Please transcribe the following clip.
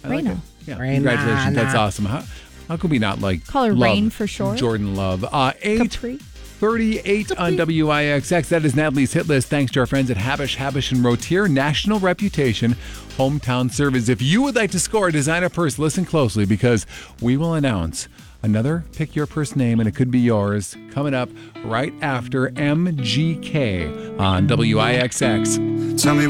I like Raina. it. Yeah, Raina. congratulations. That's awesome. How could we not like Call her love Rain for short. Jordan Love. Capri. 8:38 on WIXX. That is Natalie's hit list. Thanks to our friends at Habish and Rotier. National reputation, hometown service. If you would like to score a designer purse, listen closely because we will announce another Pick Your Purse name, and it could be yours, coming up right after MGK on WIXX. Tell me